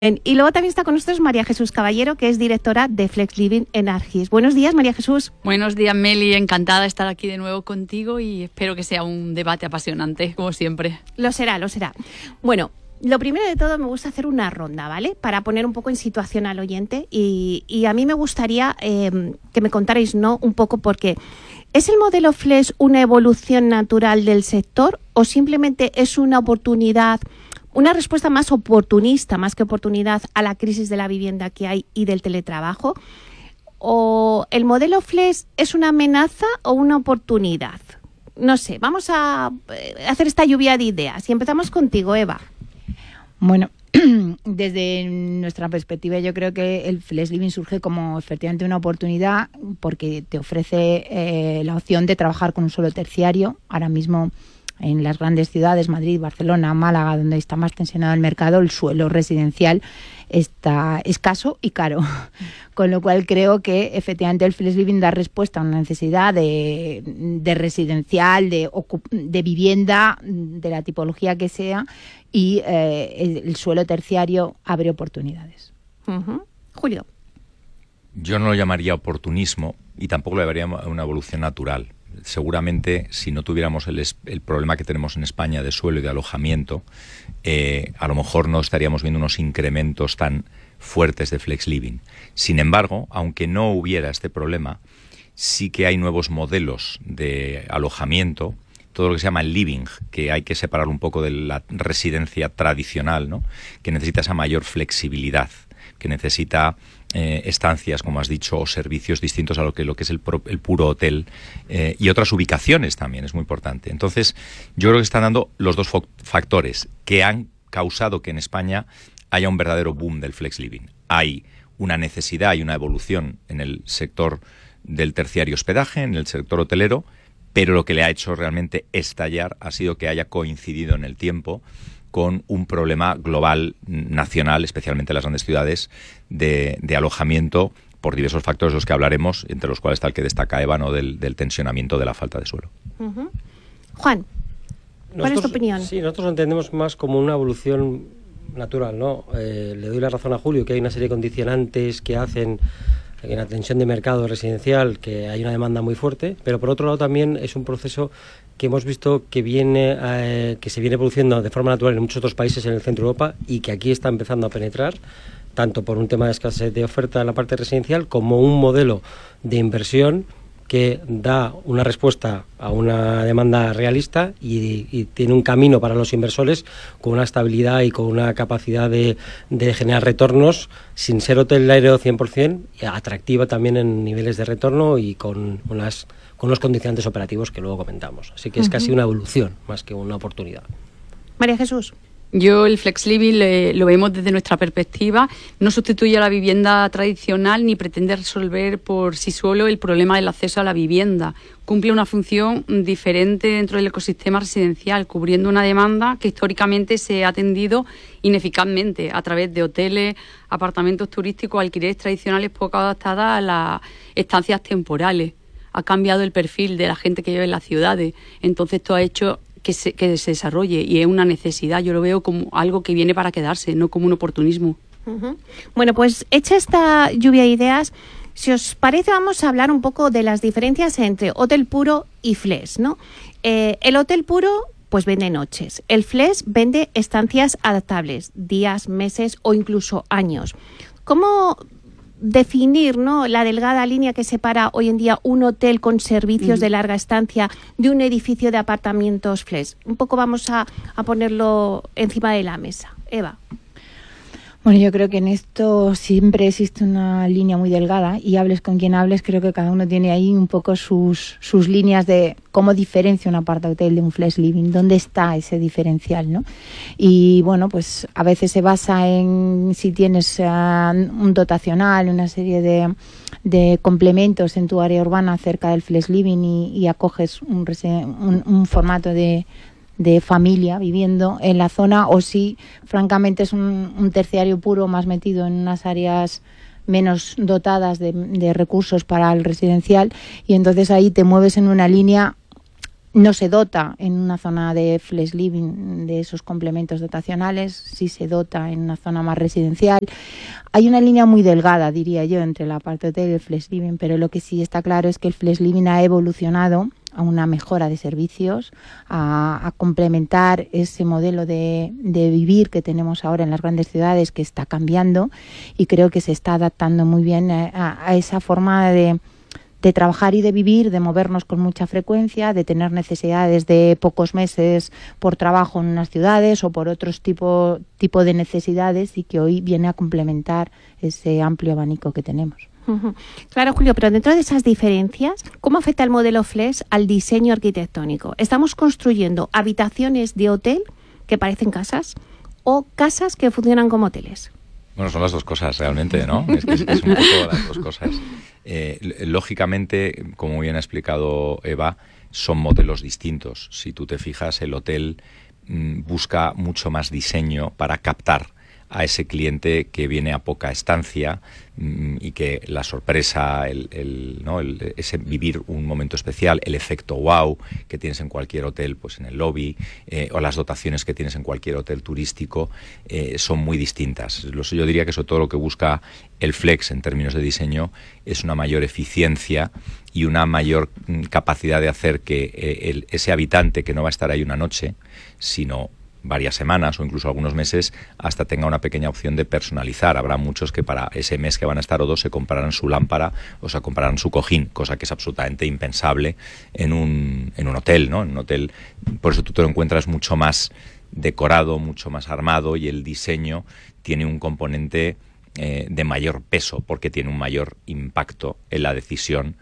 Y luego también está con nosotros María Jesús Caballero, que es directora de Flex Living en Argis. Buenos días, María Jesús. Buenos días, Meli. Encantada de estar aquí de nuevo contigo y espero que sea un debate apasionante, como siempre. Lo será, lo será. Bueno, lo primero de todo me gusta hacer una ronda, ¿vale? Para poner un poco en situación al oyente y a mí me gustaría que me contarais, ¿no? Un poco porque ¿es el modelo Flex una evolución natural del sector o simplemente es una oportunidad, una respuesta más oportunista, más que oportunidad, a la crisis de la vivienda que hay y del teletrabajo? ¿O el modelo Flex es una amenaza o una oportunidad? No sé, vamos a hacer esta lluvia de ideas y empezamos contigo, Eva. Bueno, desde nuestra perspectiva yo creo que el Flex Living surge como efectivamente una oportunidad porque te ofrece la opción de trabajar con un suelo terciario. Ahora mismo en las grandes ciudades, Madrid, Barcelona, Málaga, donde está más tensionado el mercado, el suelo residencial está escaso y caro. Con lo cual creo que efectivamente el Flex Living da respuesta a una necesidad de residencial, de vivienda, de la tipología que sea, y el suelo terciario abre oportunidades. Uh-huh. Julio. Yo no lo llamaría oportunismo y tampoco lo llamaría una evolución natural. Seguramente, si no tuviéramos el problema que tenemos en España de suelo y de alojamiento, a lo mejor no estaríamos viendo unos incrementos tan fuertes de Flex Living. Sin embargo, aunque no hubiera este problema, sí que hay nuevos modelos de alojamiento, todo lo que se llama el living, que hay que separar un poco de la residencia tradicional, ¿no? Que necesita esa mayor flexibilidad, que necesita estancias, como has dicho, o servicios distintos a lo que es el puro hotel, y otras ubicaciones también, es muy importante. Entonces, yo creo que están dando los dos factores que han causado que en España haya un verdadero boom del Flex Living. Hay una necesidad y una evolución en el sector del terciario hospedaje, en el sector hotelero, pero lo que le ha hecho realmente estallar ha sido que haya coincidido en el tiempo con un problema global, nacional, especialmente en las grandes ciudades, de alojamiento por diversos factores de los que hablaremos, entre los cuales está el que destaca Eva, ¿no? del tensionamiento de la falta de suelo. Uh-huh. Juan, ¿cuál es tu opinión? Sí, nosotros lo entendemos más como una evolución natural, ¿no? Le doy la razón a Julio, que hay una serie de condicionantes que hacen en la tensión de mercado residencial, que hay una demanda muy fuerte, pero por otro lado también es un proceso que hemos visto que se viene produciendo de forma natural en muchos otros países en el centro de Europa y que aquí está empezando a penetrar, tanto por un tema de escasez de oferta en la parte residencial como un modelo de inversión que da una respuesta a una demanda realista y tiene un camino para los inversores con una estabilidad y con una capacidad de generar retornos sin ser hotelero 100%, atractiva también en niveles de retorno y con unos condicionantes operativos que luego comentamos. Así que es casi una evolución más que una oportunidad. María Jesús. Yo el Flex Living lo vemos desde nuestra perspectiva, no sustituye a la vivienda tradicional ni pretende resolver por sí solo el problema del acceso a la vivienda. Cumple una función diferente dentro del ecosistema residencial, cubriendo una demanda que históricamente se ha atendido ineficazmente a través de hoteles, apartamentos turísticos, alquileres tradicionales poco adaptadas a las estancias temporales. Ha cambiado el perfil de la gente que vive en las ciudades, entonces esto ha hecho que se desarrolle y es una necesidad. Yo lo veo como algo que viene para quedarse, no como un oportunismo. Uh-huh. Bueno, pues hecha esta lluvia de ideas, si os parece vamos a hablar un poco de las diferencias entre hotel puro y Flex, ¿no? El hotel puro pues vende noches, el Flex vende estancias adaptables, días, meses o incluso años. ¿Cómo definir, ¿no?, la delgada línea que separa hoy en día un hotel con servicios de larga estancia de un edificio de apartamentos Flex? Un poco vamos a ponerlo encima de la mesa. Eva. Bueno, yo creo que en esto siempre existe una línea muy delgada y hables con quien hables, creo que cada uno tiene ahí un poco sus líneas de cómo diferencia un apartahotel de un Flex Living, dónde está ese diferencial, ¿no? Y bueno, pues a veces se basa en si tienes un dotacional, una serie de complementos en tu área urbana cerca del Flex Living y acoges un formato de familia viviendo en la zona, o si francamente es un terciario puro más metido en unas áreas menos dotadas de recursos para el residencial, y entonces ahí te mueves en una línea No se dota en una zona de flex living de esos complementos dotacionales, sí se dota en una zona más residencial. Hay una línea muy delgada, diría yo, entre la parte hotel y el flex living, pero lo que sí está claro es que el flex living ha evolucionado a una mejora de servicios, a complementar ese modelo de vivir que tenemos ahora en las grandes ciudades, que está cambiando, y creo que se está adaptando muy bien a esa forma de trabajar y de vivir, de movernos con mucha frecuencia, de tener necesidades de pocos meses por trabajo en unas ciudades o por otros tipo de necesidades, y que hoy viene a complementar ese amplio abanico que tenemos. Claro, Julio, pero dentro de esas diferencias, ¿cómo afecta el modelo Flex al diseño arquitectónico? ¿Estamos construyendo habitaciones de hotel que parecen casas o casas que funcionan como hoteles? Bueno, son las dos cosas realmente, ¿no? Es un poco las dos cosas. Lógicamente, como bien ha explicado Eva, son modelos distintos. Si tú te fijas, el hotel busca mucho más diseño para captar a ese cliente que viene a poca estancia y que la sorpresa, ese vivir un momento especial, el efecto wow que tienes en cualquier hotel, pues en el lobby, o las dotaciones que tienes en cualquier hotel turístico, son muy distintas. Yo diría que sobre todo lo que busca el Flex en términos de diseño es una mayor eficiencia y una mayor capacidad de hacer que ese habitante que no va a estar ahí una noche, sino varias semanas o incluso algunos meses, hasta tenga una pequeña opción de personalizar. Habrá muchos que para ese mes que van a estar o dos se comprarán su lámpara o se comprarán su cojín, cosa que es absolutamente impensable en un hotel, ¿no? En un hotel, por eso tú te lo encuentras mucho más decorado, mucho más armado, y el diseño tiene un componente de mayor peso, porque tiene un mayor impacto en la decisión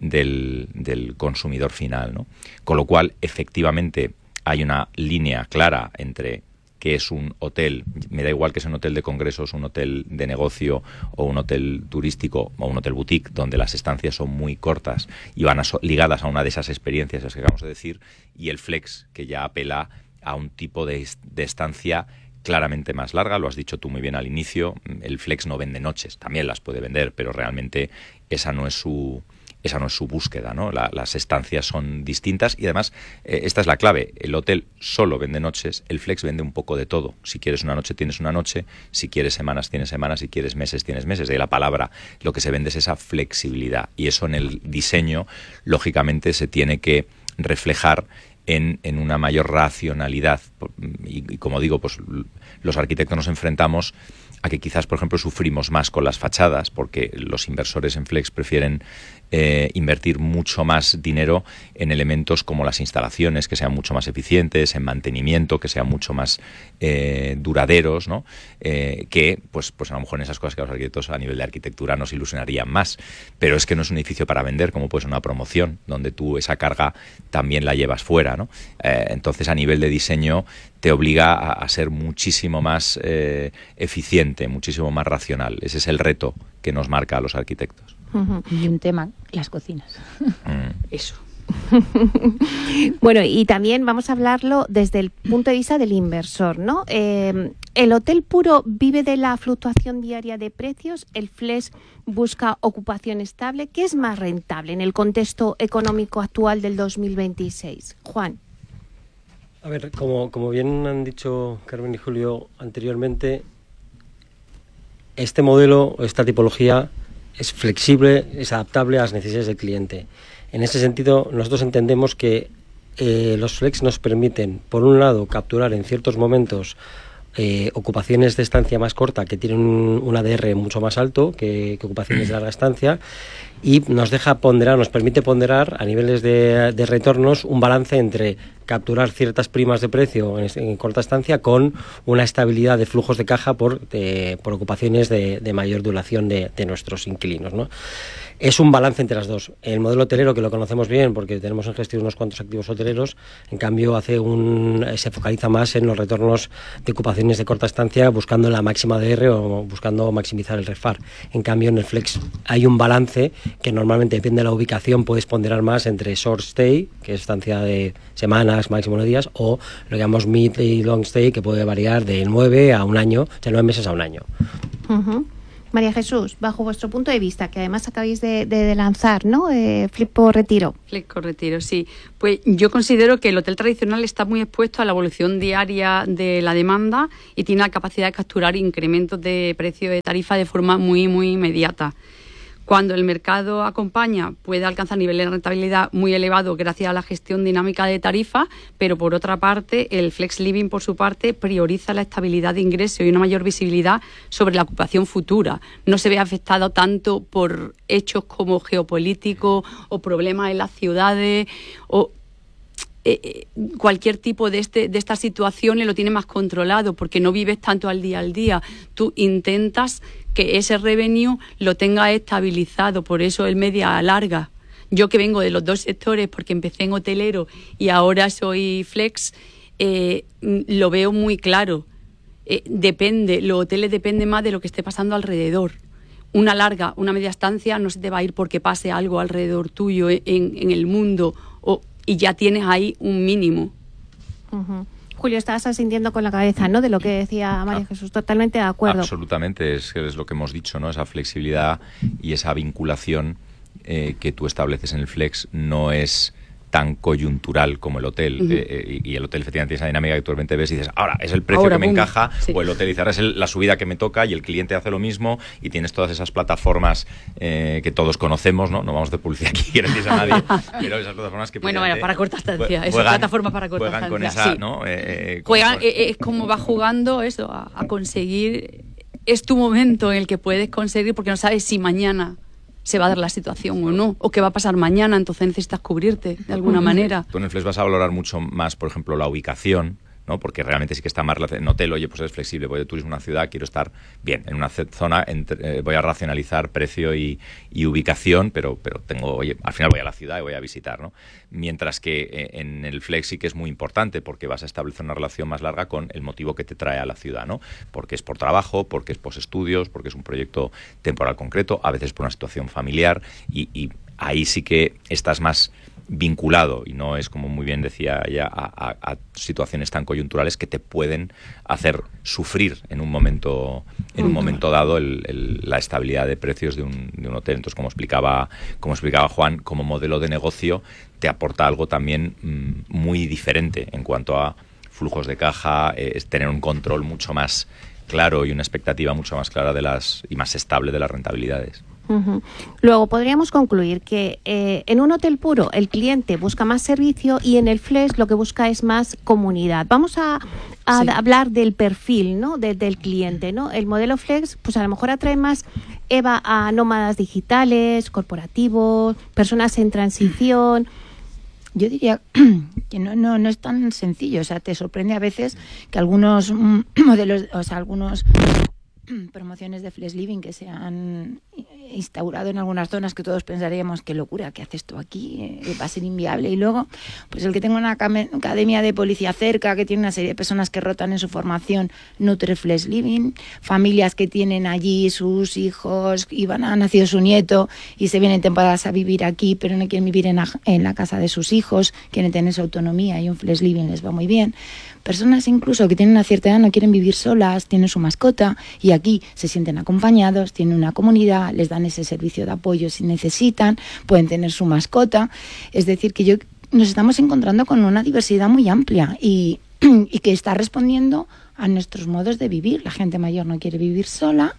del consumidor final, ¿no? Con lo cual, efectivamente, hay una línea clara entre qué es un hotel. Me da igual que sea un hotel de congresos, un hotel de negocio o un hotel turístico o un hotel boutique, donde las estancias son muy cortas y van ligadas a una de esas experiencias que acabamos de decir, y el Flex, que ya apela a un tipo de estancia claramente más larga. Lo has dicho tú muy bien al inicio, el Flex no vende noches, también las puede vender, pero realmente esa no es su búsqueda, ¿no? Las estancias son distintas y además esta es la clave. El hotel solo vende noches, el Flex vende un poco de todo. Si quieres una noche, tienes una noche. Si quieres semanas, tienes semanas. Si quieres meses, tienes meses. De ahí la palabra, lo que se vende es esa flexibilidad. Y eso en el diseño, lógicamente, se tiene que reflejar en una mayor racionalidad. Y como digo, pues los arquitectos nos enfrentamos a que quizás, por ejemplo, sufrimos más con las fachadas, porque los inversores en Flex prefieren invertir mucho más dinero en elementos como las instalaciones, que sean mucho más eficientes, en mantenimiento, que sean mucho más duraderos, ¿no? Que pues a lo mejor en esas cosas que los arquitectos a nivel de arquitectura nos ilusionarían más. Pero es que no es un edificio para vender, como puede ser una promoción, donde tú esa carga también la llevas fuera, ¿no? Entonces, a nivel de diseño, te obliga a ser muchísimo más eficiente, muchísimo más racional. Ese es el reto que nos marca a los arquitectos. Y un tema, las cocinas. Eso. Bueno, y también vamos a hablarlo desde el punto de vista del inversor, ¿no? ¿El hotel puro vive de la fluctuación diaria de precios? ¿El Flex busca ocupación estable? ¿Qué es más rentable en el contexto económico actual del 2026? Juan. A ver, como bien han dicho Carmen y Julio anteriormente, este modelo, esta tipología, es flexible, es adaptable a las necesidades del cliente. En ese sentido, nosotros entendemos que los Flex nos permiten, por un lado, capturar en ciertos momentos ocupaciones de estancia más corta que tienen un ADR mucho más alto que ocupaciones de larga estancia, y nos permite ponderar a niveles de retornos un balance entre capturar ciertas primas de precio en corta estancia con una estabilidad de flujos de caja por ocupaciones de mayor duración de nuestros inquilinos, ¿no? Es un balance entre las dos. El modelo hotelero, que lo conocemos bien porque tenemos en gestión unos cuantos activos hoteleros, en cambio se focaliza más en los retornos de ocupaciones de corta estancia, buscando la máxima ADR o buscando maximizar el REFAR. En cambio, en el Flex hay un balance que normalmente, depende de la ubicación, puedes ponderar más entre short stay, que es estancia de semanas, máximo 9 días, o lo que llamamos mid y long stay, que puede variar de 9 a un año, de 9 meses a un año. Uh-huh. María Jesús, bajo vuestro punto de vista, que además acabáis de lanzar, ¿no? Flex Retiro. Flex Retiro, sí. Pues yo considero que el hotel tradicional está muy expuesto a la evolución diaria de la demanda y tiene la capacidad de capturar incrementos de precio de tarifa de forma muy, muy inmediata. Cuando el mercado acompaña, puede alcanzar niveles de rentabilidad muy elevados gracias a la gestión dinámica de tarifa, pero por otra parte, el Flex Living, por su parte, prioriza la estabilidad de ingresos y una mayor visibilidad sobre la ocupación futura. No se ve afectado tanto por hechos como geopolíticos o problemas en las ciudades o cualquier tipo de estas situaciones lo tiene más controlado porque no vives tanto al día. Tú intentas que ese revenue lo tenga estabilizado, por eso el media larga. Yo que vengo de los dos sectores porque empecé en hotelero y ahora soy flex, lo veo muy claro. Los hoteles dependen más de lo que esté pasando alrededor. Una larga, una media estancia no se te va a ir porque pase algo alrededor tuyo en el mundo y ya tienes ahí un mínimo. Uh-huh. Julio, estabas asintiendo con la cabeza, ¿no?, de lo que decía María Jesús. Totalmente de acuerdo. Absolutamente, es lo que hemos dicho, ¿no? Esa flexibilidad y esa vinculación que tú estableces en el flex no es tan coyuntural como el hotel. Uh-huh. Y el hotel efectivamente tiene esa dinámica que tú realmente ves y dices, ahora es el precio que me encaja, sí. O el hotel dice, ahora es la subida que me toca, y el cliente hace lo mismo, y tienes todas esas plataformas que todos conocemos, ¿no? No vamos de publicidad aquí, quiero decir a nadie, pero esas plataformas que... Bueno, para corta estancia, esa plataforma para corta estancia. Juegan con esa, sí. ¿no? Es como va jugando eso, a conseguir... Es tu momento en el que puedes conseguir, porque no sabes si mañana se va a dar la situación o no, o qué va a pasar mañana, entonces necesitas cubrirte de alguna manera. Tú en el Flex vas a valorar mucho más, por ejemplo, la ubicación, ¿no? Porque realmente sí que está más en hotel, oye, pues es flexible, voy de turismo a una ciudad, quiero estar bien en una zona, voy a racionalizar precio y ubicación, pero tengo, oye, al final voy a la ciudad y voy a visitar, ¿no? Mientras que en el flex sí que es muy importante porque vas a establecer una relación más larga con el motivo que te trae a la ciudad, ¿no? Porque es por trabajo, porque es por estudios, porque es un proyecto temporal concreto, a veces por una situación familiar, y ahí sí que estás más vinculado y no es, como muy bien decía ella, a situaciones tan coyunturales que te pueden hacer sufrir en un momento dado la estabilidad de precios de un hotel. Entonces, como explicaba Juan, como modelo de negocio te aporta algo también muy diferente en cuanto a flujos de caja, es tener un control mucho más claro y una expectativa mucho más clara y más estable de las rentabilidades. Uh-huh. Luego podríamos concluir que en un hotel puro el cliente busca más servicio y en el flex lo que busca es más comunidad. Vamos a sí. hablar del perfil, ¿no?, del cliente, ¿no? El modelo flex pues a lo mejor atrae más a nómadas digitales, corporativos, personas en transición. Yo diría que no es tan sencillo, o sea, te sorprende a veces que algunos modelos, o sea, algunos promociones de Flex Living que se han instaurado en algunas zonas que todos pensaríamos, qué locura, ¿qué haces tú aquí? Va a ser inviable. Y luego, pues el que tenga una academia de policía cerca, que tiene una serie de personas que rotan en su formación, nutre Flex Living, familias que tienen allí sus hijos y ha nacido su nieto y se vienen temporadas a vivir aquí, pero no quieren vivir en la casa de sus hijos, quieren tener su autonomía y un Flex Living les va muy bien. Personas incluso que tienen una cierta edad, no quieren vivir solas, tienen su mascota y aquí se sienten acompañados, tienen una comunidad, les dan ese servicio de apoyo si necesitan, pueden tener su mascota. Es decir, que nos estamos encontrando con una diversidad muy amplia y que está respondiendo a nuestros modos de vivir. La gente mayor no quiere vivir sola.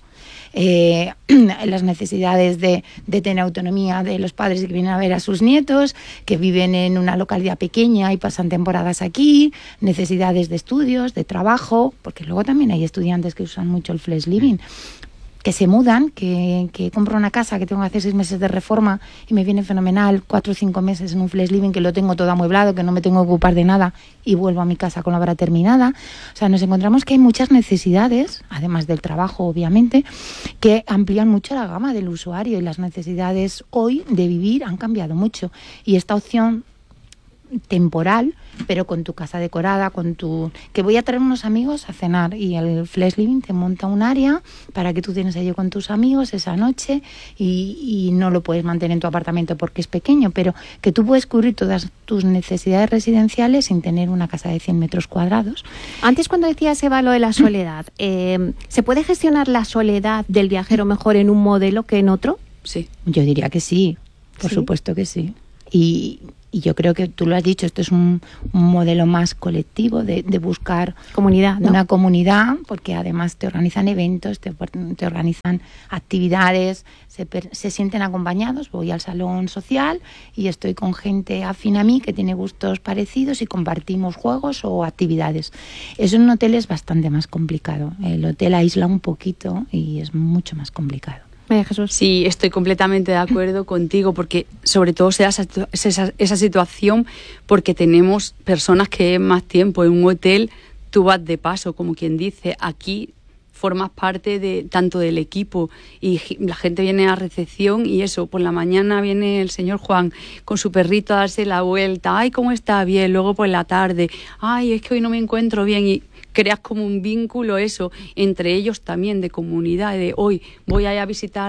Las necesidades de tener autonomía de los padres que vienen a ver a sus nietos, que viven en una localidad pequeña y pasan temporadas aquí, necesidades de estudios, de trabajo, porque luego también hay estudiantes que usan mucho el Flex Living, que se mudan, que compro una casa que tengo que hacer 6 meses de reforma y me viene fenomenal 4 o 5 meses en un Flex Living que lo tengo todo amueblado, que no me tengo que ocupar de nada y vuelvo a mi casa con la obra terminada. O sea, nos encontramos que hay muchas necesidades, además del trabajo obviamente, que amplían mucho la gama del usuario y las necesidades hoy de vivir han cambiado mucho y esta opción temporal, pero con tu casa decorada, con tu... que voy a traer unos amigos a cenar, y el Flex Living te monta un área para que tú tienes allí con tus amigos esa noche, y no lo puedes mantener en tu apartamento porque es pequeño, pero que tú puedes cubrir todas tus necesidades residenciales sin tener una casa de 100 metros cuadrados. Antes, cuando decías, Eva, lo de la soledad, ¿se puede gestionar la soledad del viajero mejor en un modelo que en otro? Sí. Yo diría que sí, por supuesto que sí. Y yo creo que tú lo has dicho, esto es un modelo más colectivo de buscar comunidad, ¿no? Una comunidad, porque además te organizan eventos, te organizan actividades, se sienten acompañados. Voy al salón social y estoy con gente afín a mí que tiene gustos parecidos y compartimos juegos o actividades. Eso en un hotel es bastante más complicado. El hotel aísla un poquito y es mucho más complicado. Jesús. Sí, estoy completamente de acuerdo contigo, porque sobre todo se da esa situación porque tenemos personas que más tiempo en un hotel, tú vas de paso, como quien dice. Aquí formas parte de tanto del equipo y la gente viene a recepción y eso, por la mañana viene el señor Juan con su perrito a darse la vuelta, ay, ¿cómo está? Bien. Luego por la tarde, ay, es que hoy no me encuentro bien, y creas como un vínculo eso entre ellos también, de comunidad, de hoy voy a ir a visitar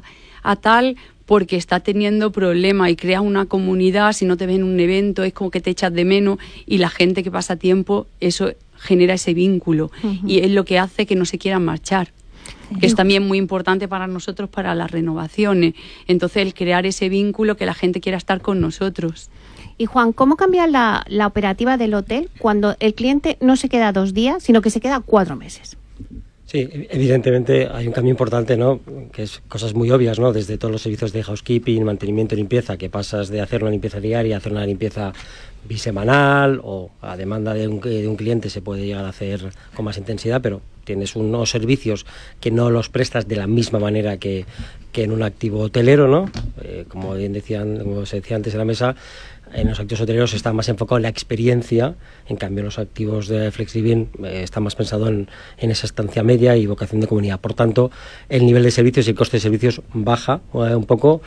a tal porque está teniendo problemas, y creas una comunidad. Si no te ven en un evento es como que te echas de menos, y la gente que pasa tiempo, eso genera ese vínculo, y es lo que hace que no se quieran marchar, que es también muy importante para nosotros, para las renovaciones. Entonces, el crear ese vínculo, que la gente quiera estar con nosotros. Y Juan, ¿cómo cambia la operativa del hotel cuando el cliente no se queda 2 días, sino que se queda 4 meses? Sí, evidentemente hay un cambio importante, ¿no? Que es cosas muy obvias, ¿no? Desde todos los servicios de housekeeping, mantenimiento y limpieza, que pasas de hacer una limpieza diaria a hacer una limpieza bisemanal, o a demanda de un cliente se puede llegar a hacer con más intensidad, pero tienes unos servicios que no los prestas de la misma manera que en un activo hotelero, ¿no? Como bien como se decía antes en la mesa, en los activos hoteleros está más enfocado en la experiencia. En cambio, los activos de Flex Living está más pensado en esa estancia media y vocación de comunidad. Por tanto, el nivel de servicios y el coste de servicios baja un poco.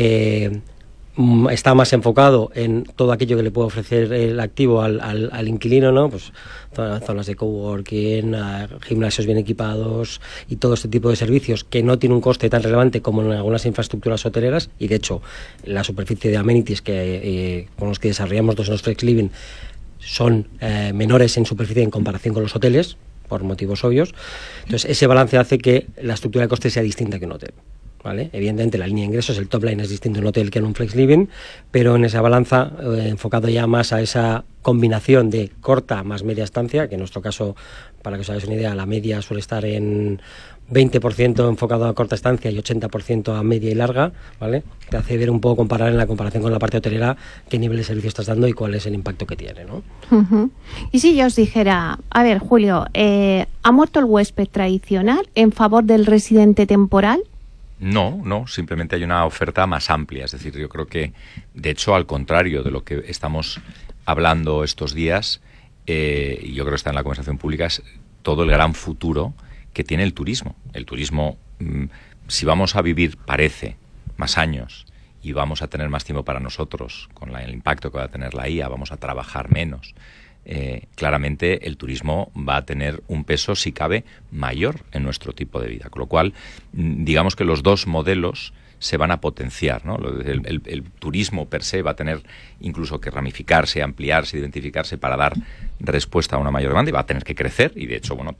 Está más enfocado en todo aquello que le puede ofrecer el activo al inquilino, ¿no? Pues zonas de coworking, gimnasios bien equipados y todo este tipo de servicios que no tiene un coste tan relevante como en algunas infraestructuras hoteleras. Y de hecho, la superficie de amenities con los que desarrollamos los Flex Living son menores en superficie en comparación con los hoteles, por motivos obvios. Entonces, ese balance hace que la estructura de costes sea distinta que un hotel, ¿vale? Evidentemente, la línea de ingresos, el top line, es distinto en un hotel que en un Flex Living, pero en esa balanza, enfocado ya más a esa combinación de corta más media estancia, que en nuestro caso, para que os hagáis una idea, la media suele estar en 20% enfocado a corta estancia y 80% a media y larga, ¿vale? Te hace ver un poco, comparar en la comparación con la parte hotelera, qué nivel de servicio estás dando y cuál es el impacto que tiene, ¿no? Y si yo os dijera, a ver, Julio, ¿ha muerto el huésped tradicional en favor del residente temporal? No, simplemente hay una oferta más amplia. Es decir, yo creo que, de hecho, al contrario de lo que estamos hablando estos días, y yo creo que está en la conversación pública, es todo el gran futuro que tiene el turismo. El turismo, si vamos a vivir, parece, más años, y vamos a tener más tiempo para nosotros, con el impacto que va a tener la IA, vamos a trabajar menos. Claramente el turismo va a tener un peso, si cabe, mayor en nuestro tipo de vida. Con lo cual, digamos que los dos modelos se van a potenciar, ¿no? El turismo per se va a tener incluso que ramificarse, ampliarse, identificarse para dar respuesta a una mayor demanda, y va a tener que crecer. Y de hecho, bueno,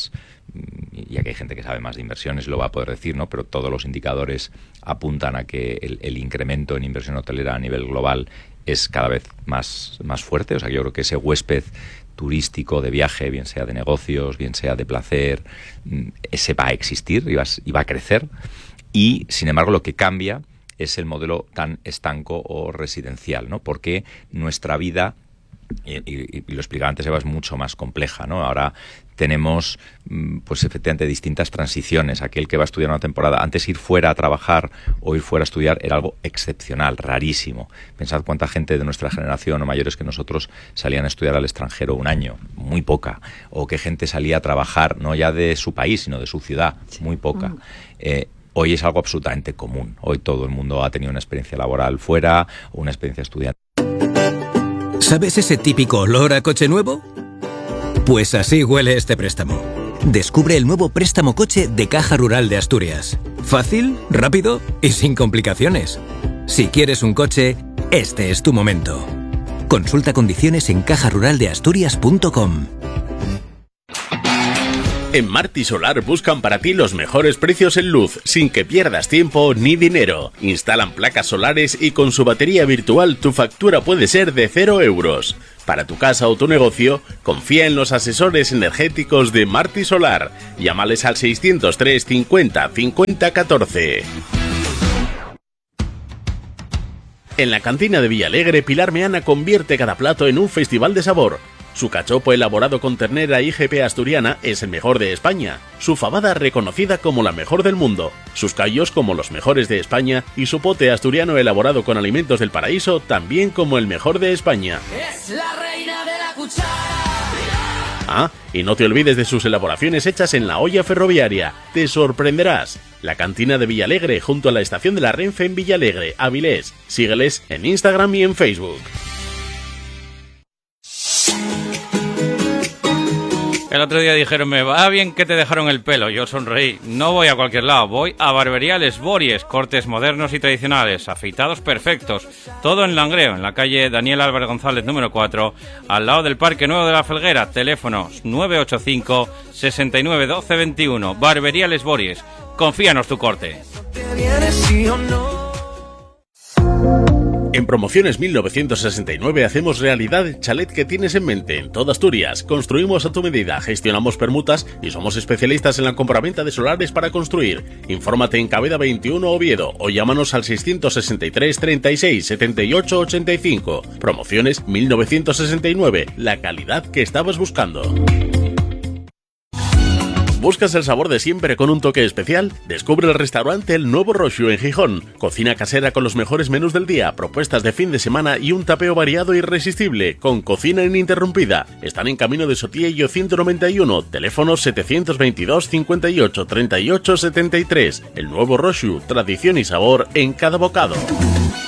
ya que hay gente que sabe más de inversiones lo va a poder decir, ¿no? Pero todos los indicadores apuntan a que el incremento en inversión hotelera a nivel global es cada vez más fuerte. O sea, yo creo que ese huésped turístico de viaje, bien sea de negocios, bien sea de placer, ese va a existir y va a crecer. Y, sin embargo, lo que cambia es el modelo tan estanco o residencial, ¿no? Porque nuestra vida, y lo explicaba antes Eva, es mucho más compleja, ¿no? Ahora tenemos, pues efectivamente, distintas transiciones. Aquel que va a estudiar una temporada, antes ir fuera a trabajar o ir fuera a estudiar era algo excepcional, rarísimo. Pensad cuánta gente de nuestra generación o mayores que nosotros salían a estudiar al extranjero un año, muy poca. O qué gente salía a trabajar, no ya de su país, sino de su ciudad, muy poca. Hoy es algo absolutamente común. Hoy todo el mundo ha tenido una experiencia laboral fuera o una experiencia estudiantil. ¿Sabes ese típico olor a coche nuevo? Pues así huele este préstamo. Descubre el nuevo préstamo coche de Caja Rural de Asturias. Fácil, rápido y sin complicaciones. Si quieres un coche, este es tu momento. Consulta condiciones en cajaruraldeasturias.com. En Marti Solar buscan para ti los mejores precios en luz, sin que pierdas tiempo ni dinero. Instalan placas solares y con su batería virtual tu factura puede ser de 0 euros. Para tu casa o tu negocio, confía en los asesores energéticos de Marti Solar. Llámales al 603 50 50 14. En la cantina de Villalegre, Pilar Meana convierte cada plato en un festival de sabor. Su cachopo elaborado con ternera IGP asturiana es el mejor de España, su fabada reconocida como la mejor del mundo, sus callos como los mejores de España y su pote asturiano elaborado con alimentos del paraíso también como el mejor de España. Es la reina de la cuchara. Ah, y no te olvides de sus elaboraciones hechas en la olla ferroviaria. Te sorprenderás. La cantina de Villalegre junto a la estación de la Renfe en Villalegre, Avilés. Sígueles en Instagram y en Facebook. El otro día dijeron, me va bien que te dejaron el pelo. Yo sonreí. No voy a cualquier lado, voy a Barbería Les Bories. Cortes modernos y tradicionales, afeitados perfectos. Todo en Langreo, en la calle Daniel Álvarez González número 4, al lado del Parque Nuevo de la Felguera. Teléfonos 985 69 12 21. Barbería Les Bories. Confíanos tu corte. En Promociones 1969 hacemos realidad el chalet que tienes en mente en toda Asturias. Construimos a tu medida, gestionamos permutas y somos especialistas en la compraventa de solares para construir. Infórmate en Cabeda 21 Oviedo o llámanos al 663 36 78 85. Promociones 1969, la calidad que estabas buscando. ¿Buscas el sabor de siempre con un toque especial? Descubre el restaurante El Nuevo Roxu en Gijón. Cocina casera con los mejores menús del día, propuestas de fin de semana y un tapeo variado e irresistible, con cocina ininterrumpida. Están en Camino de Sotillo 191, teléfono 722 58 38 73. El Nuevo Roxu, tradición y sabor en cada bocado.